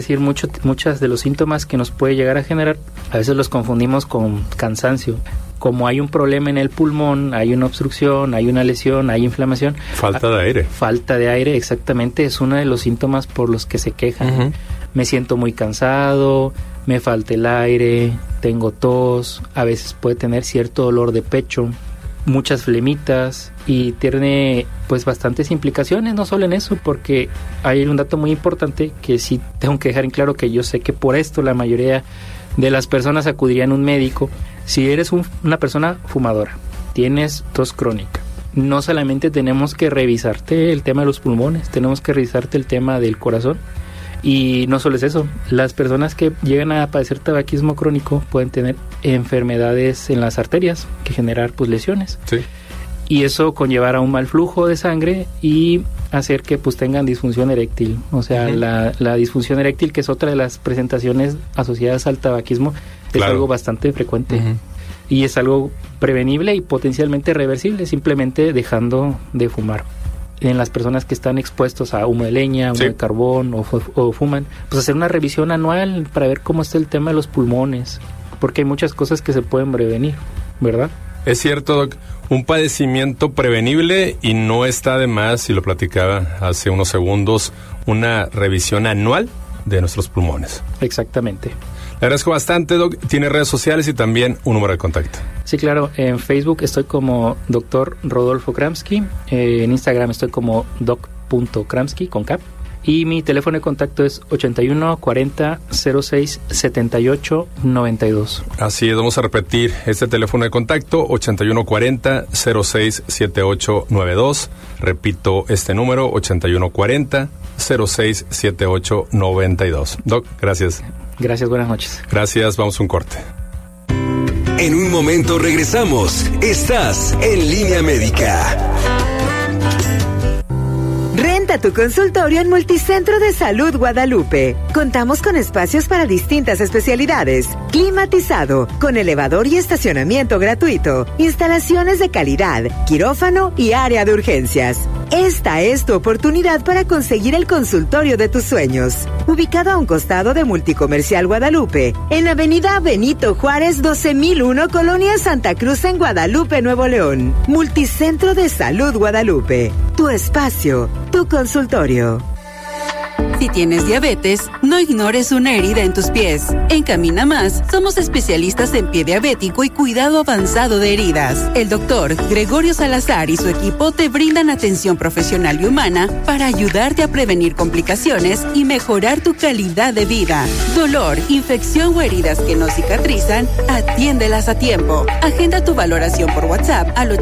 decir, muchas de los síntomas que nos puede llegar a generar, a veces los confundimos con cansancio. Como hay un problema en el pulmón, hay una obstrucción, hay una lesión, hay inflamación. Falta de aire. Falta de aire, exactamente, es uno de los síntomas por los que se quejan. Uh-huh. Me siento muy cansado, me falta el aire, tengo tos, a veces puede tener cierto dolor de pecho, muchas flemitas, y tiene pues bastantes implicaciones, no solo en eso, porque hay un dato muy importante que sí tengo que dejar en claro, que yo sé que por esto la mayoría de las personas acudirían a un médico. Si eres una persona fumadora, tienes tos crónica, no solamente tenemos que revisarte el tema de los pulmones, tenemos que revisarte el tema del corazón. Y no solo es eso, las personas que llegan a padecer tabaquismo crónico pueden tener enfermedades en las arterias que generar pues lesiones. Sí. Y eso conllevará un mal flujo de sangre y hacer que pues tengan disfunción eréctil. O sea, uh-huh. la disfunción eréctil, que es otra de las presentaciones asociadas al tabaquismo, es algo bastante frecuente. Uh-huh. Y es algo prevenible y potencialmente reversible, simplemente dejando de fumar. En las personas que están expuestos a humo de leña, humo de carbón o fuman, pues hacer una revisión anual para ver cómo está el tema de los pulmones, porque hay muchas cosas que se pueden prevenir, ¿verdad? Es cierto, Doc, un padecimiento prevenible, y no está de más, y lo platicaba hace unos segundos, una revisión anual de nuestros pulmones. Exactamente. Le agradezco bastante, Doc. Tiene redes sociales y también un número de contacto. Sí, claro. En Facebook estoy como Dr. Rodolfo Kramsky. En Instagram estoy como doc.kramsky con K. Y mi teléfono de contacto es 81 40 06 78 92. Así es, vamos a repetir este teléfono de contacto, 81 40 06 78 92. Repito este número, 81 40 06 78 92. Doc, gracias. Gracias, buenas noches. Gracias, vamos a un corte. En un momento regresamos. Estás en Línea Médica. Renta tu consultorio en Multicentro de Salud Guadalupe. Contamos con espacios para distintas especialidades, climatizado, con elevador y estacionamiento gratuito, instalaciones de calidad, quirófano y área de urgencias. Esta es tu oportunidad para conseguir el consultorio de tus sueños. Ubicado a un costado de Multicomercial Guadalupe, en Avenida Benito Juárez 12001, Colonia Santa Cruz, en Guadalupe, Nuevo León. Multicentro de Salud Guadalupe. Tu espacio, tu consultorio. Si tienes diabetes, no ignores una herida en tus pies. En Camina Más, somos especialistas en pie diabético y cuidado avanzado de heridas. El doctor Gregorio Salazar y su equipo te brindan atención profesional y humana para ayudarte a prevenir complicaciones y mejorar tu calidad de vida. Dolor, infección o heridas que no cicatrizan, atiéndelas a tiempo. Agenda tu valoración por WhatsApp al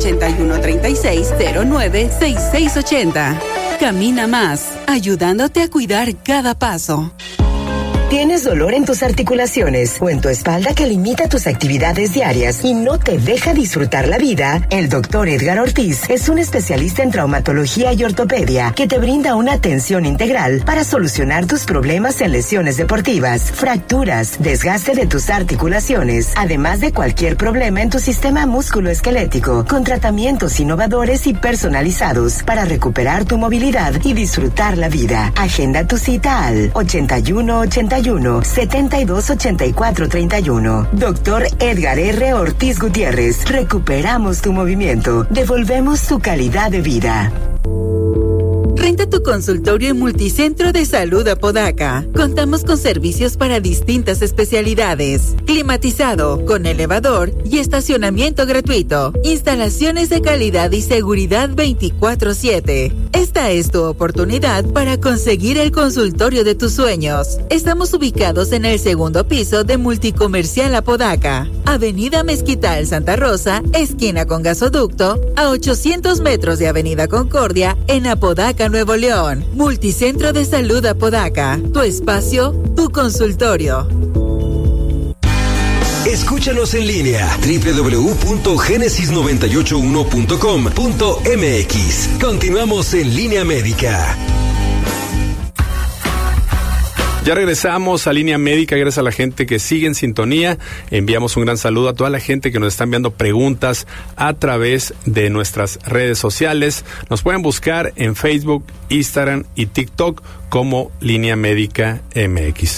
8136-096680. Camina Más, ayudándote a cuidar cada paso. ¿Tienes dolor en tus articulaciones o en tu espalda que limita tus actividades diarias y no te deja disfrutar la vida? El doctor Edgar Ortiz es un especialista en traumatología y ortopedia que te brinda una atención integral para solucionar tus problemas en lesiones deportivas, fracturas, desgaste de tus articulaciones, además de cualquier problema en tu sistema musculoesquelético, con tratamientos innovadores y personalizados para recuperar tu movilidad y disfrutar la vida. Agenda tu cita al 81-72-84-31. Doctor Edgar R. Ortiz Gutiérrez. Recuperamos tu movimiento. Devolvemos tu calidad de vida. Renta tu consultorio en Multicentro de Salud Apodaca. Contamos con servicios para distintas especialidades. Climatizado, con elevador y estacionamiento gratuito. Instalaciones de calidad y seguridad 24/7. Esta es tu oportunidad para conseguir el consultorio de tus sueños. Estamos ubicados en el segundo piso de Multicomercial Apodaca. Avenida Mezquital Santa Rosa, esquina con Gasoducto, a 800 metros de Avenida Concordia, en Apodaca, Nuevo León. Multicentro de Salud Apodaca. Tu espacio, tu consultorio. Escúchanos en línea www.genesis981.com.mx. Continuamos en Línea Médica. Ya regresamos a Línea Médica, gracias a la gente que sigue en sintonía. Enviamos un gran saludo a toda la gente que nos está enviando preguntas a través de nuestras redes sociales. Nos pueden buscar en Facebook, Instagram y TikTok como Línea Médica MX.